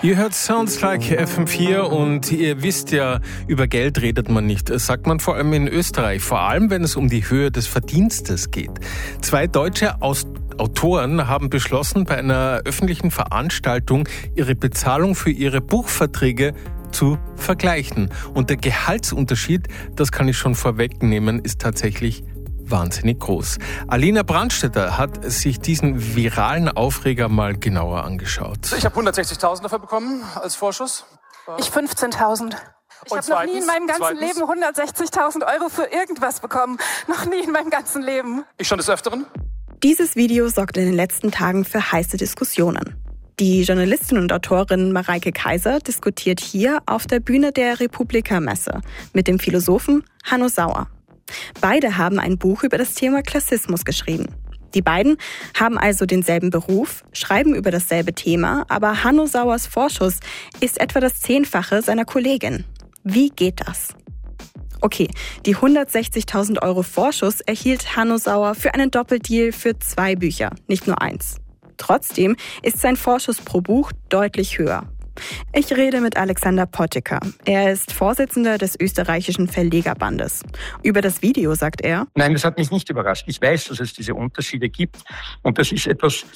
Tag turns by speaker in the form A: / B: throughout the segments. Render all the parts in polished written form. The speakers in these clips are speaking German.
A: Ihr hört Sounds Like FM4 und ihr wisst ja, über Geld redet man nicht. Das sagt man vor allem in Österreich, vor allem wenn es um die Höhe des Verdienstes geht. 2 deutsche Autoren haben beschlossen, bei einer öffentlichen Veranstaltung ihre Bezahlung für ihre Buchverträge zu vergleichen. Und der Gehaltsunterschied, das kann ich schon vorwegnehmen, ist tatsächlich wahnsinnig groß. Alina Brandstätter hat sich diesen viralen Aufreger mal genauer angeschaut.
B: Ich habe 160.000 dafür bekommen als Vorschuss.
C: Ich 15.000. Ich habe noch nie in meinem ganzen Leben 160.000 Euro für irgendwas bekommen. Noch nie in meinem ganzen Leben.
B: Ich schon des Öfteren.
D: Dieses Video sorgt in den letzten Tagen für heiße Diskussionen. Die Journalistin und Autorin Mareike Kaiser diskutiert hier auf der Bühne der Republika-Messe mit dem Philosophen Hanno Sauer. Beide haben ein Buch über das Thema Klassismus geschrieben. Die beiden haben also denselben Beruf, schreiben über dasselbe Thema, aber Hanno Sauers Vorschuss ist etwa das 10-fache seiner Kollegin. Wie geht das? Okay, die 160.000 Euro Vorschuss erhielt Hanno Sauer für einen Doppeldeal für 2 Bücher, nicht nur 1. Trotzdem ist sein Vorschuss pro Buch deutlich höher. Ich rede mit Alexander Pottiker. Er ist Vorsitzender des österreichischen Verlegerbandes. Über das Video sagt er:
E: Nein, das hat mich nicht überrascht. Ich weiß, dass es diese Unterschiede gibt. Und das ist etwas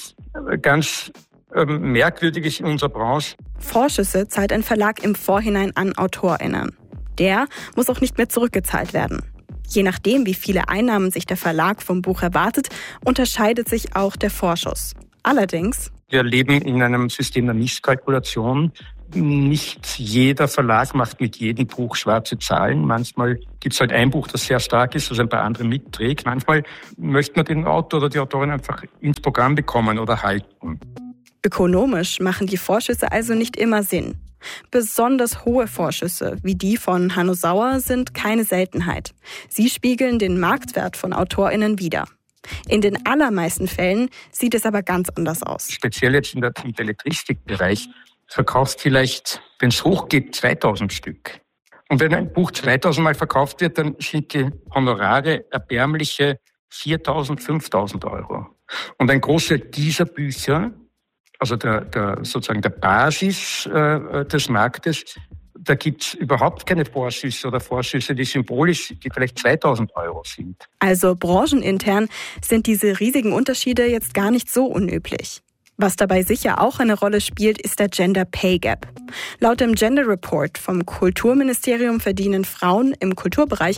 E: ganz Merkwürdiges in unserer Branche.
D: Vorschüsse zahlt ein Verlag im Vorhinein an AutorInnen. Der muss auch nicht mehr zurückgezahlt werden. Je nachdem, wie viele Einnahmen sich der Verlag vom Buch erwartet, unterscheidet sich auch der Vorschuss. Allerdings:
E: Wir leben in einem System der Misskalkulation. Nicht jeder Verlag macht mit jedem Buch schwarze Zahlen. Manchmal gibt es halt ein Buch, das sehr stark ist, das ein paar andere mitträgt. Manchmal möchte man den Autor oder die Autorin einfach ins Programm bekommen oder halten.
D: Ökonomisch machen die Vorschüsse also nicht immer Sinn. Besonders hohe Vorschüsse, wie die von Hanno Sauer, sind keine Seltenheit. Sie spiegeln den Marktwert von AutorInnen wider. In den allermeisten Fällen sieht es aber ganz anders aus.
E: Speziell jetzt im Belletristikbereich verkauft vielleicht, wenn es hochgeht, 2.000 Stück. Und wenn ein Buch 2.000 Mal verkauft wird, dann sind die Honorare erbärmliche 4.000, 5.000 Euro. Und ein Großteil dieser Bücher, also sozusagen der Basis des Marktes, da gibt's überhaupt keine Vorschüsse oder Vorschüsse, die symbolisch, die vielleicht 2.000 Euro sind.
D: Also branchenintern sind diese riesigen Unterschiede jetzt gar nicht so unüblich. Was dabei sicher auch eine Rolle spielt, ist der Gender Pay Gap. Laut dem Gender Report vom Kulturministerium verdienen Frauen im Kulturbereich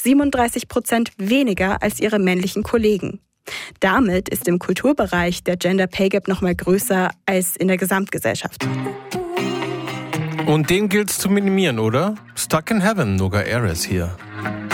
D: 37% weniger als ihre männlichen Kollegen. Damit ist im Kulturbereich der Gender Pay Gap noch mal größer als in der Gesamtgesellschaft.
A: Und den gilt's zu minimieren, oder? Stuck in Heaven, Noga Ares hier.